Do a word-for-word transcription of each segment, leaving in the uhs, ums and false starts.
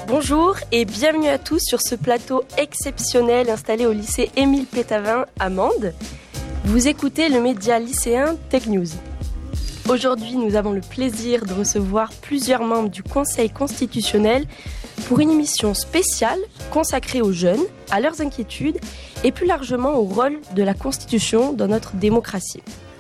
Bonjour et bienvenue à tous sur ce plateau exceptionnel installé au lycée Émile Pétavin à Mende. Vous écoutez le média lycéen Tech News. Aujourd'hui, nous avons le plaisir de recevoir plusieurs membres du Conseil constitutionnel pour une émission spéciale consacrée aux jeunes, à leurs inquiétudes et plus largement au rôle de la Constitution dans notre démocratie.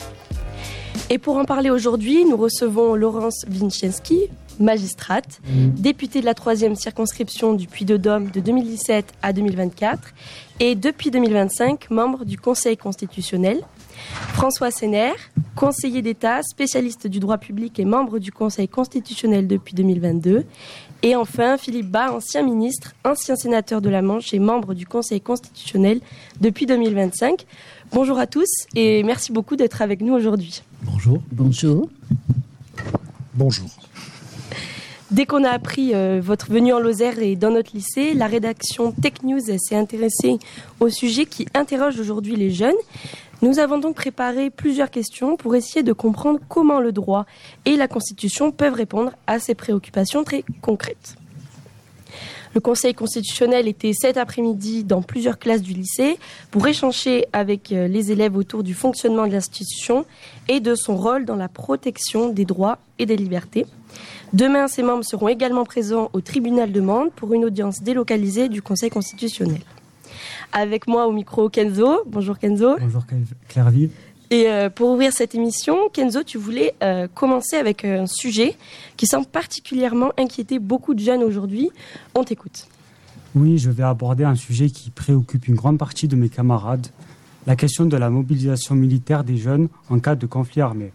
Et pour en parler aujourd'hui, nous recevons Laurence Winczynski, magistrate, députée de la troisième circonscription du Puy-de-Dôme de deux mille dix-sept à deux mille vingt-quatre et depuis deux mille vingt-cinq, membre du Conseil constitutionnel. François Sener, conseiller d'État, spécialiste du droit public et membre du Conseil constitutionnel depuis deux mille vingt-deux. Et enfin, Philippe Bas, ancien ministre, ancien sénateur de la Manche et membre du Conseil constitutionnel depuis deux mille vingt-cinq. Bonjour à tous et merci beaucoup d'être avec nous aujourd'hui. Bonjour. Bonjour. Bonjour. Dès qu'on a appris euh, votre venue en Lozère et dans notre lycée, la rédaction Tech News s'est intéressée au sujet qui interroge aujourd'hui les jeunes. Nous avons donc préparé plusieurs questions pour essayer de comprendre comment le droit et la Constitution peuvent répondre à ces préoccupations très concrètes. Le Conseil constitutionnel était cet après-midi dans plusieurs classes du lycée pour échanger avec les élèves autour du fonctionnement de l'institution et de son rôle dans la protection des droits et des libertés. Demain, ces membres seront également présents au tribunal de Mende pour une audience délocalisée du Conseil constitutionnel. Avec moi au micro, Kenzo. Bonjour Kenzo. Bonjour Claire-Vive. Et euh, pour ouvrir cette émission, Kenzo, tu voulais euh, commencer avec un sujet qui semble particulièrement inquiéter beaucoup de jeunes aujourd'hui. On t'écoute. Oui, je vais aborder un sujet qui préoccupe une grande partie de mes camarades, la question de la mobilisation militaire des jeunes en cas de conflit armé.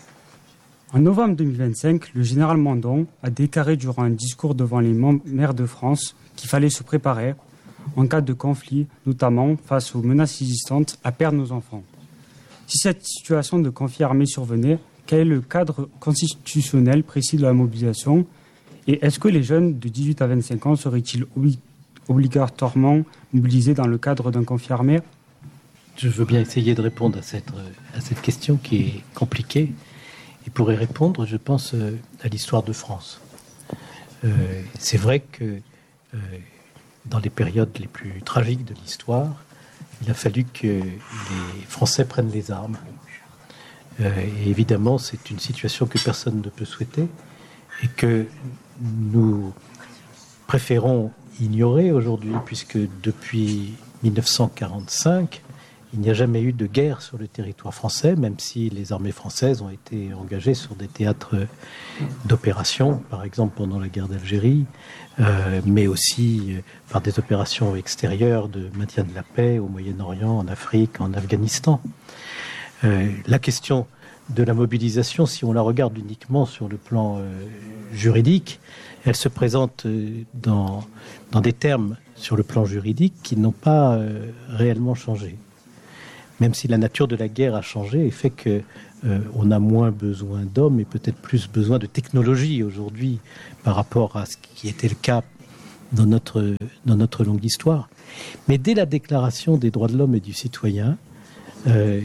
En novembre deux mille vingt-cinq, le général Mandon a déclaré durant un discours devant les maires de France qu'il fallait se préparer, en cas de conflit, notamment face aux menaces existantes, à perdre nos enfants. Si cette situation de conflit armé survenait, quel est le cadre constitutionnel précis de la mobilisation et est-ce que les jeunes de dix-huit à vingt-cinq ans seraient-ils obli- obligatoirement mobilisés dans le cadre d'un conflit armé ? Je veux bien essayer de répondre à cette, à cette question qui est compliquée. Et pour y répondre, je pense à l'histoire de France. Euh, c'est vrai que euh, dans les périodes les plus tragiques de l'histoire, il a fallu que les Français prennent les armes. Euh, et évidemment, c'est une situation que personne ne peut souhaiter et que nous préférons ignorer aujourd'hui, puisque depuis dix-neuf cent quarante-cinq, il n'y a jamais eu de guerre sur le territoire français, même si les armées françaises ont été engagées sur des théâtres d'opérations, par exemple pendant la guerre d'Algérie, euh, mais aussi euh, par des opérations extérieures de maintien de la paix au Moyen-Orient, en Afrique, en Afghanistan. Euh, la question de la mobilisation, si on la regarde uniquement sur le plan euh, juridique, elle se présente euh, dans, dans des termes sur le plan juridique qui n'ont pas euh, réellement changé. Même si la nature de la guerre a changé et fait que euh, on a moins besoin d'hommes et peut-être plus besoin de technologie aujourd'hui par rapport à ce qui était le cas dans notre, dans notre longue histoire. Mais dès la Déclaration des droits de l'homme et du citoyen, euh,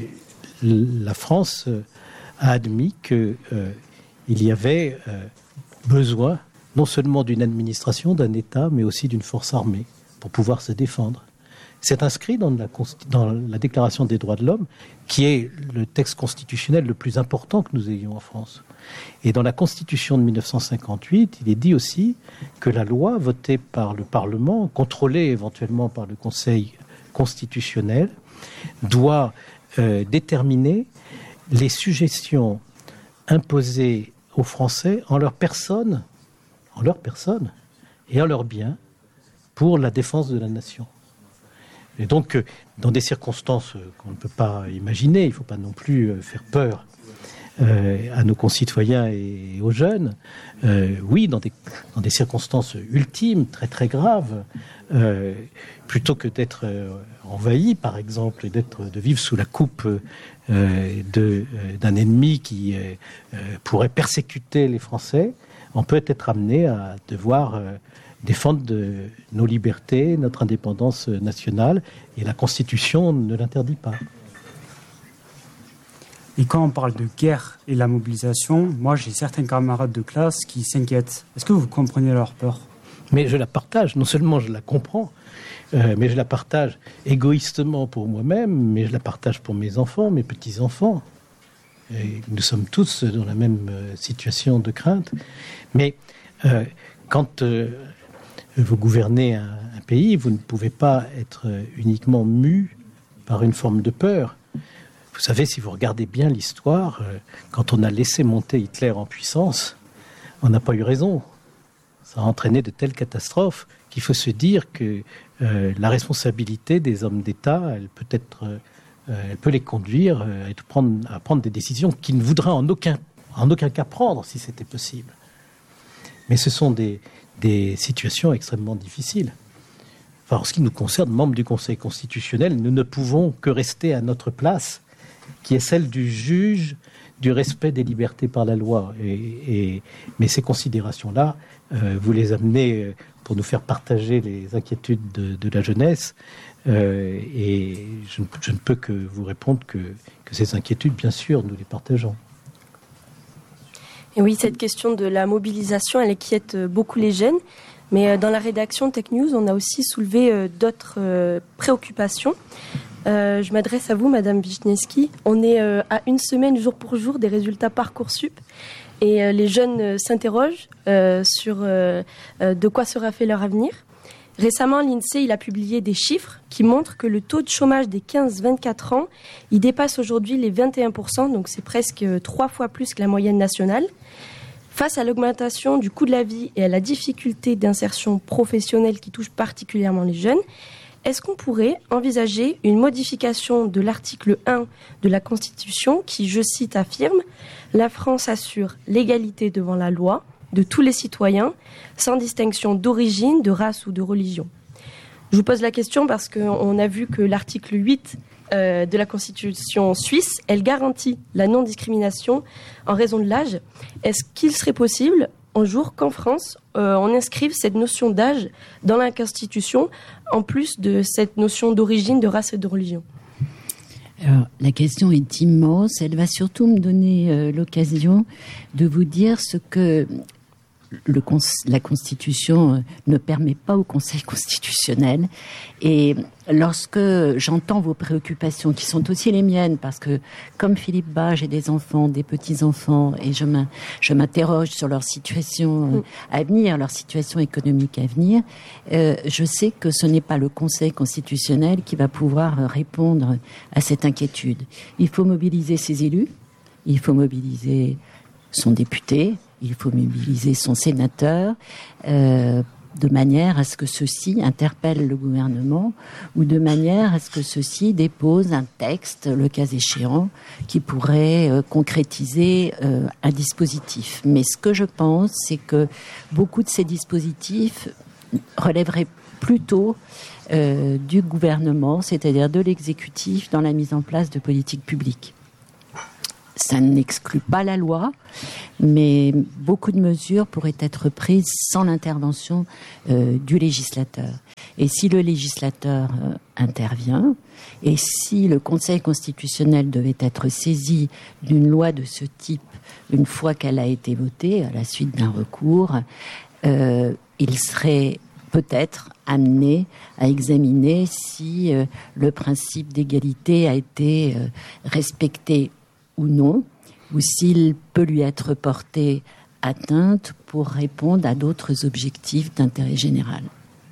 la France a admis qu'il euh, y avait euh, besoin non seulement d'une administration, d'un État, mais aussi d'une force armée pour pouvoir se défendre. C'est inscrit dans la, dans la Déclaration des droits de l'homme, qui est le texte constitutionnel le plus important que nous ayons en France. Et dans la Constitution de dix-neuf cent cinquante-huit, il est dit aussi que la loi votée par le Parlement, contrôlée éventuellement par le Conseil constitutionnel, doit euh, déterminer les suggestions imposées aux Français en leur personne, en leur personne et en leurs biens pour la défense de la nation. Et donc, dans des circonstances qu'on ne peut pas imaginer, il ne faut pas non plus faire peur euh, à nos concitoyens et aux jeunes. Euh, oui, dans des, dans des circonstances ultimes, très très graves, euh, plutôt que d'être euh, envahi, par exemple, et d'être, de vivre sous la coupe euh, de, euh, d'un ennemi qui euh, pourrait persécuter les Français, on peut être amené à devoir euh, défendre de nos libertés, notre indépendance nationale, et la Constitution ne l'interdit pas. Et quand on parle de guerre et la mobilisation, moi j'ai certains camarades de classe qui s'inquiètent. Est-ce que vous comprenez leur peur ? Mais je la partage, non seulement je la comprends, euh, mais je la partage égoïstement pour moi-même, mais je la partage pour mes enfants, mes petits-enfants. Et nous sommes tous dans la même situation de crainte. Mais euh, quand euh, vous gouvernez un, un pays, vous ne pouvez pas être uniquement mu par une forme de peur. Vous savez, si vous regardez bien l'histoire, euh, quand on a laissé monter Hitler en puissance, on n'a pas eu raison. Ça a entraîné de telles catastrophes qu'il faut se dire que euh, la responsabilité des hommes d'État, elle peut être, euh, elle peut les conduire euh, à, prendre, à prendre des décisions qu'ils ne voudraient en aucun, en aucun cas prendre si c'était possible. Mais ce sont des, des situations extrêmement difficiles. Enfin, en ce qui nous concerne, membres du Conseil constitutionnel, nous ne pouvons que rester à notre place, qui est celle du juge du respect des libertés par la loi. Et, et, mais ces considérations-là, euh, vous les amenez pour nous faire partager les inquiétudes de, de la jeunesse. Euh, et je ne, je ne peux que vous répondre que, que ces inquiétudes, bien sûr, nous les partageons. Et oui, cette question de la mobilisation, elle inquiète beaucoup les jeunes. Mais dans la rédaction Tech News, on a aussi soulevé d'autres préoccupations. Euh, je m'adresse à vous, Madame Wiśniewski. On est euh, à une semaine, jour pour jour, des résultats Parcoursup. Et euh, les jeunes euh, s'interrogent euh, sur euh, euh, de quoi sera fait leur avenir. Récemment, l'INSEE il a publié des chiffres qui montrent que le taux de chômage des quinze vingt-quatre ans, il dépasse aujourd'hui les vingt et un pour cent, donc c'est presque trois fois plus que la moyenne nationale. Face à l'augmentation du coût de la vie et à la difficulté d'insertion professionnelle qui touche particulièrement les jeunes, est-ce qu'on pourrait envisager une modification de l'article un de la Constitution qui, je cite, affirme « La France assure l'égalité devant la loi de tous les citoyens, sans distinction d'origine, de race ou de religion ». Je vous pose la question parce qu'on a vu que l'article huit euh, de la Constitution suisse, elle garantit la non-discrimination en raison de l'âge. Est-ce qu'il serait possible un jour qu'en France, euh, on inscrive cette notion d'âge dans la Constitution, en plus de cette notion d'origine, de race et de religion? Alors, la question est immense. Elle va surtout me donner euh, l'occasion de vous dire ce que le, la Constitution euh, ne permet pas au Conseil constitutionnel. Et lorsque j'entends vos préoccupations, qui sont aussi les miennes, parce que comme Philippe Bas, j'ai des enfants, des petits-enfants, et je, je m'interroge sur leur situation à venir, leur situation économique à venir, euh, je sais que ce n'est pas le Conseil constitutionnel qui va pouvoir répondre à cette inquiétude. Il faut mobiliser ses élus, il faut mobiliser son député, il faut mobiliser son sénateur, euh, de manière à ce que ceux-ci interpellent le gouvernement ou de manière à ce que ceux-ci déposent un texte, le cas échéant, qui pourrait euh, concrétiser euh, un dispositif. Mais ce que je pense, c'est que beaucoup de ces dispositifs relèveraient plutôt euh, du gouvernement, c'est-à-dire de l'exécutif, dans la mise en place de politiques publiques. Ça n'exclut pas la loi, mais beaucoup de mesures pourraient être prises sans l'intervention euh, du législateur. Et si le législateur euh, intervient, et si le Conseil constitutionnel devait être saisi d'une loi de ce type une fois qu'elle a été votée, à la suite d'un recours, euh, il serait peut-être amené à examiner si euh, le principe d'égalité a été euh, respecté ou non, ou s'il peut lui être porté atteinte pour répondre à d'autres objectifs d'intérêt général.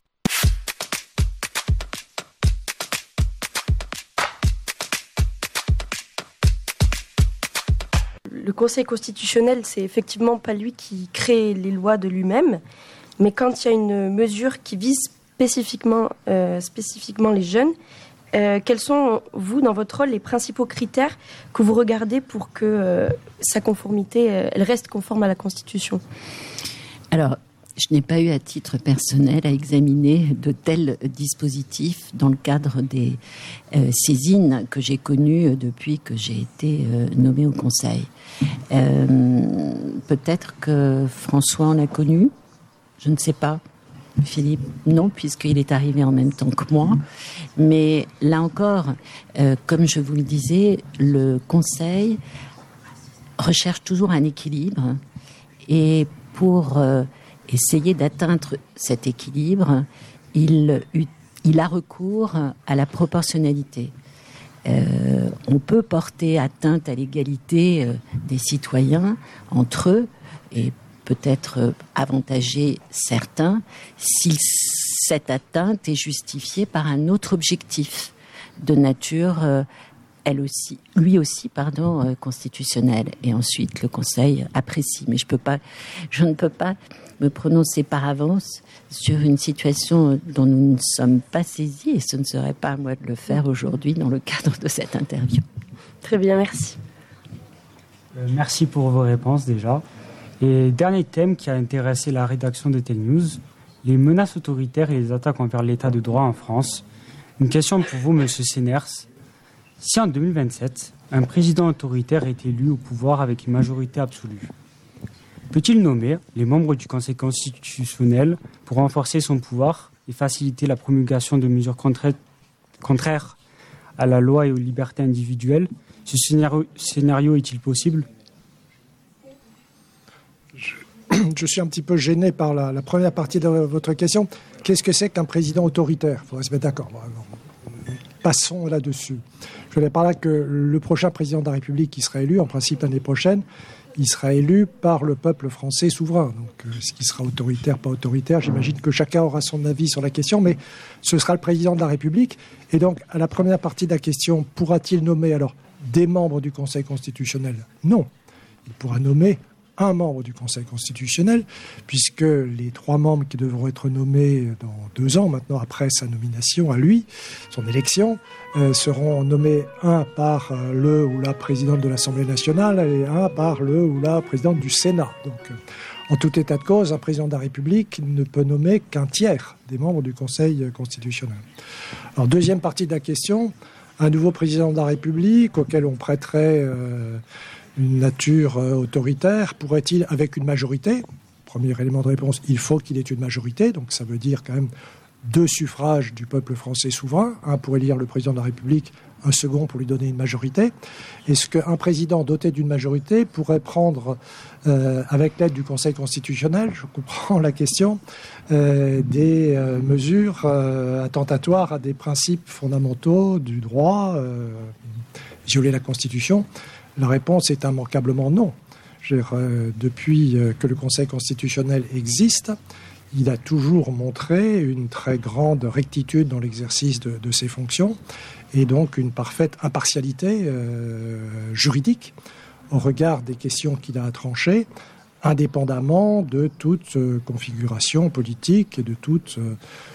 Le Conseil constitutionnel, c'est effectivement pas lui qui crée les lois de lui-même, mais quand il y a une mesure qui vise spécifiquement, euh, spécifiquement les jeunes, Euh, quels sont, vous, dans votre rôle, les principaux critères que vous regardez pour que euh, sa conformité, euh, elle reste conforme à la Constitution? Alors, je n'ai pas eu à titre personnel à examiner de tels dispositifs dans le cadre des euh, saisines que j'ai connues depuis que j'ai été euh, nommée au Conseil. Euh, peut-être que François en a connu, je ne sais pas. Philippe, non, puisqu'il est arrivé en même temps que moi. Mais là encore, euh, comme je vous le disais, le Conseil recherche toujours un équilibre. Et pour euh, essayer d'atteindre cet équilibre, il, il a recours à la proportionnalité. Euh, on peut porter atteinte à l'égalité euh, des citoyens entre eux et peut-être avantager certains si cette atteinte est justifiée par un autre objectif de nature, euh, elle aussi, lui aussi, pardon, euh, constitutionnel. Et ensuite, le Conseil apprécie. Mais je peux pas, je ne peux pas me prononcer par avance sur une situation dont nous ne sommes pas saisis, et ce ne serait pas à moi de le faire aujourd'hui dans le cadre de cette interview. Très bien, merci. Euh, merci pour vos réponses déjà. Et dernier thème qui a intéressé la rédaction de Tel News, les menaces autoritaires et les attaques envers l'état de droit en France. Une question pour vous, Monsieur Senners. Si en deux mille vingt-sept, un président autoritaire est élu au pouvoir avec une majorité absolue, peut-il nommer les membres du Conseil constitutionnel pour renforcer son pouvoir et faciliter la promulgation de mesures contraires à la loi et aux libertés individuelles? Ce scénario, scénario est-il possible? je, je suis un petit peu gêné par la, la première partie de votre question. Qu'est-ce que c'est qu'un président autoritaire? Il faudrait se mettre d'accord. Passons là-dessus. Je voulais par là que le prochain président de la République qui sera élu, en principe l'année prochaine, il sera élu par le peuple français souverain. Donc, est-ce qu'il sera autoritaire, pas autoritaire? J'imagine que chacun aura son avis sur la question, mais ce sera le président de la République. Et donc, à la première partie de la question, pourra-t-il nommer alors des membres du Conseil constitutionnel? Non. Il pourra nommer un membre du Conseil constitutionnel, puisque les trois membres qui devront être nommés dans deux ans, maintenant après sa nomination à lui, son élection, euh, seront nommés un par euh, le ou la présidente de l'Assemblée nationale et un par le ou la présidente du Sénat. Donc, euh, en tout état de cause, un président de la République ne peut nommer qu'un tiers des membres du Conseil constitutionnel. Alors, deuxième partie de la question, un nouveau président de la République auquel on prêterait euh, une nature euh, autoritaire, pourrait-il, avec une majorité, premier élément de réponse, il faut qu'il ait une majorité, donc ça veut dire quand même deux suffrages du peuple français souverain, un pour élire le président de la République, un second pour lui donner une majorité. Est-ce qu'un président doté d'une majorité pourrait prendre, euh, avec l'aide du Conseil constitutionnel, je comprends la question, euh, des euh, mesures euh, attentatoires à des principes fondamentaux du droit, euh, violer la Constitution? La réponse est immanquablement non. Je veux dire, euh, depuis euh, que le Conseil constitutionnel existe, il a toujours montré une très grande rectitude dans l'exercice de, de ses fonctions et donc une parfaite impartialité euh, juridique au regard des questions qu'il a à trancher, indépendamment de toute euh, configuration politique et de toute euh,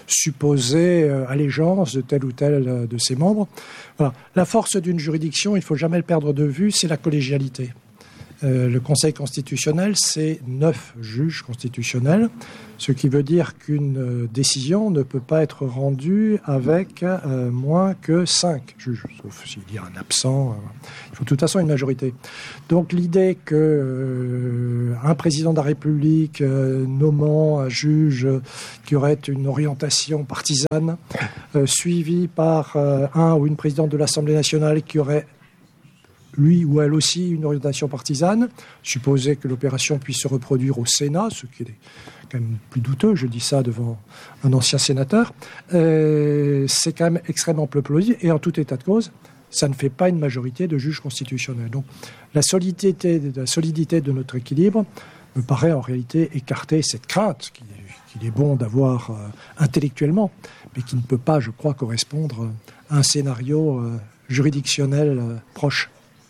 supposée euh, allégeance de tel ou tel euh, de ses membres. Voilà. La force d'une juridiction, il ne faut jamais le perdre de vue, c'est la collégialité. Euh, le Conseil constitutionnel, c'est neuf juges constitutionnels, ce qui veut dire qu'une euh, décision ne peut pas être rendue avec euh, moins que cinq juges, sauf s'il y a un absent. Euh, il faut de toute façon une majorité. Donc l'idée que euh, un président de la République euh, nommant un juge qui aurait une orientation partisane, euh, suivi par euh, un ou une présidente de l'Assemblée nationale qui aurait lui ou elle aussi une orientation partisane, supposer que l'opération puisse se reproduire au Sénat, ce qui est quand même plus douteux, je dis ça devant un ancien sénateur, euh, c'est quand même extrêmement peu plausible, et en tout état de cause, ça ne fait pas une majorité de juges constitutionnels. Donc la solidité, la solidité de notre équilibre me paraît en réalité écarter cette crainte qu'il est, qu'il est bon d'avoir euh, intellectuellement, mais qui ne peut pas, je crois, correspondre à un scénario euh, juridictionnel euh, proche.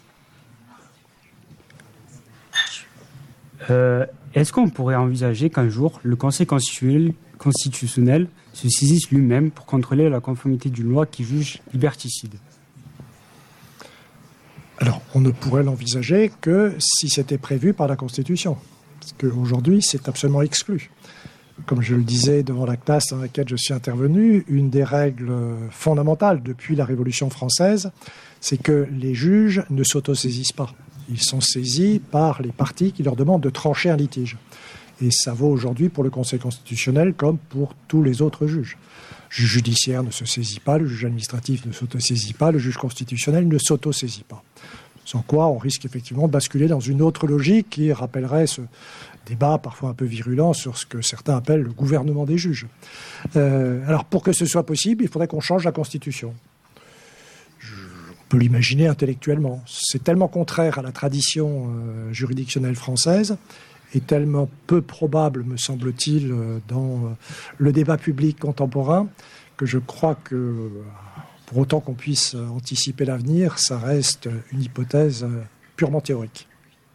Euh, est-ce qu'on pourrait envisager qu'un jour, le Conseil constitutionnel, constitutionnel se saisisse lui-même pour contrôler la conformité d'une loi qui juge liberticide? Alors, on ne pourrait l'envisager que si c'était prévu par la Constitution. Parce qu'aujourd'hui, c'est absolument exclu. Comme je le disais devant la classe dans laquelle je suis intervenu, une des règles fondamentales depuis la Révolution française, c'est que les juges ne s'autosaisissent pas. Ils sont saisis par les parties qui leur demandent de trancher un litige. Et ça vaut aujourd'hui pour le Conseil constitutionnel comme pour tous les autres juges. Le juge judiciaire ne se saisit pas, le juge administratif ne s'autosaisit pas, le juge constitutionnel ne s'autosaisit pas. Sans quoi, on risque effectivement de basculer dans une autre logique qui rappellerait ce débat parfois un peu virulent sur ce que certains appellent le gouvernement des juges. Euh, alors, pour que ce soit possible, il faudrait qu'on change la Constitution. Je, on peut l'imaginer intellectuellement. C'est tellement contraire à la tradition euh, juridictionnelle française et tellement peu probable, me semble-t-il, euh, dans euh, le débat public contemporain, que je crois que... Pour autant qu'on puisse anticiper l'avenir, ça reste une hypothèse purement théorique.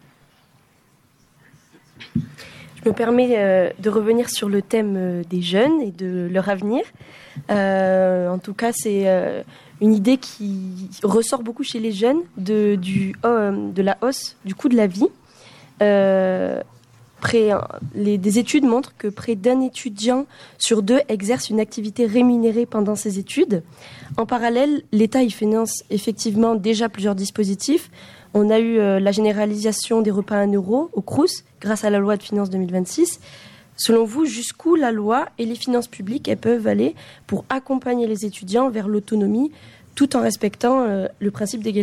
Je me permets euh, de revenir sur le thème euh, des jeunes et de leur avenir. Euh, en tout cas, c'est euh, une idée qui ressort beaucoup chez les jeunes de, du, euh, de la hausse du coût de la vie. Euh, Près, les, des études montrent que près d'un étudiant sur deux exerce une activité rémunérée pendant ses études. En parallèle, l'État y finance effectivement déjà plusieurs dispositifs. On a eu euh, la généralisation des repas à un euro au Crous grâce à la loi de finances deux mille vingt-six. Selon vous, jusqu'où la loi et les finances publiques elles peuvent aller pour accompagner les étudiants vers l'autonomie tout en respectant euh, le principe d'égalité ?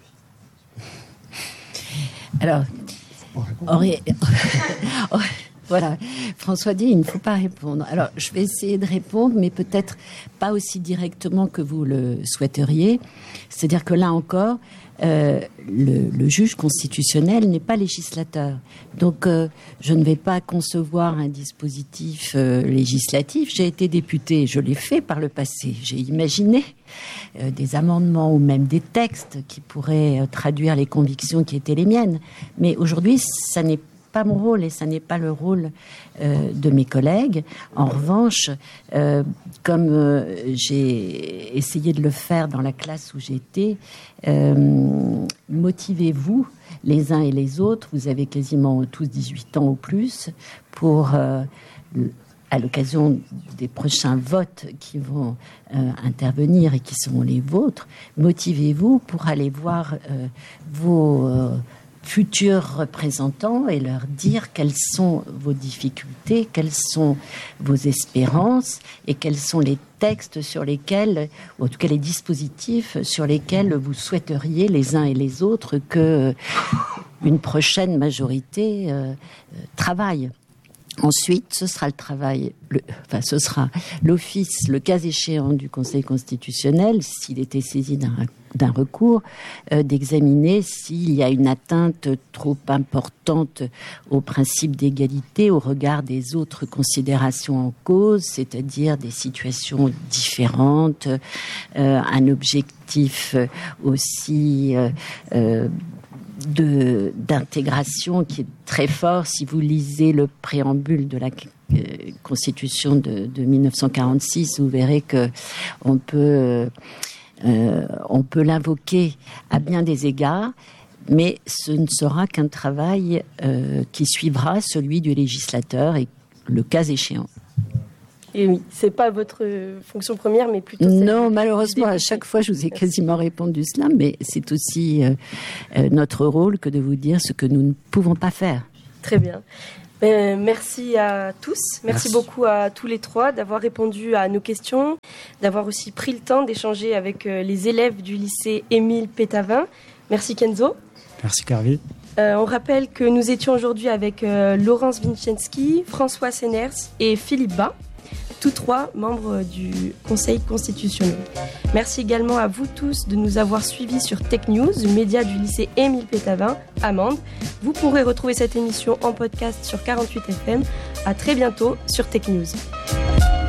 Alors... Aurait... Voilà, François dit il ne faut pas répondre. Alors, je vais essayer de répondre, mais peut-être pas aussi directement que vous le souhaiteriez. C'est-à-dire que là encore, euh, le, le juge constitutionnel n'est pas législateur. Donc, euh, je ne vais pas concevoir un dispositif euh, législatif. J'ai été députée, je l'ai fait par le passé. J'ai imaginé euh, des amendements ou même des textes qui pourraient euh, traduire les convictions qui étaient les miennes. Mais aujourd'hui, ça n'est pas mon rôle et ça n'est pas le rôle euh, de mes collègues. En revanche, euh, comme euh, j'ai essayé de le faire dans la classe où j'étais, euh, motivez-vous les uns et les autres. Vous avez quasiment tous dix-huit ans ou plus pour, euh, à l'occasion des prochains votes qui vont euh, intervenir et qui seront les vôtres, motivez-vous pour aller voir euh, vos... Euh, futurs représentants et leur dire quelles sont vos difficultés, quelles sont vos espérances et quels sont les textes sur lesquels, ou en tout cas les dispositifs sur lesquels vous souhaiteriez les uns et les autres que une prochaine majorité euh, travaille. Ensuite, ce sera le travail, le, enfin, ce sera l'office, le cas échéant du Conseil constitutionnel, s'il était saisi d'un, d'un recours, euh, d'examiner s'il y a une atteinte trop importante au principe d'égalité au regard des autres considérations en cause, c'est-à-dire des situations différentes, euh, un objectif aussi... Euh, euh, De, d'intégration qui est très fort. Si vous lisez le préambule de la euh, Constitution de, de dix-neuf cent quarante-six, vous verrez que on peut, euh, on peut l'invoquer à bien des égards, mais ce ne sera qu'un travail euh, qui suivra celui du législateur et le cas échéant. Et oui, c'est pas votre fonction première, mais plutôt... Non, malheureusement, à chaque fois, je vous ai quasiment répondu cela, mais c'est aussi euh, euh, notre rôle que de vous dire ce que nous ne pouvons pas faire. Très bien. Euh, merci à tous. Merci, merci beaucoup à tous les trois d'avoir répondu à nos questions, d'avoir aussi pris le temps d'échanger avec euh, les élèves du lycée Émile Pétavin. Merci Kenzo. Merci Carvi. Euh, on rappelle que nous étions aujourd'hui avec euh, Laurence Vincenski, François Senners et Philippe Bas, tous trois membres du Conseil constitutionnel. Merci également à vous tous de nous avoir suivis sur Tech News, le média du lycée Émile Pétavin à Mende. Vous pourrez retrouver cette émission en podcast sur quarante-huit F M. À très bientôt sur Tech News.